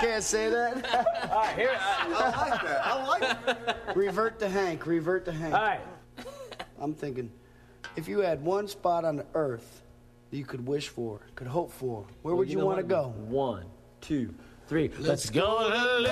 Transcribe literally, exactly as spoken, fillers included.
can't say that. All right, here. I like that. I like that. Revert to Hank. Revert to Hank. All right. I'm thinking, if you had one spot on the earth that you could wish for, could hope for, where Well, would you, know want to what? go? One, two, three. Let's, Let's go to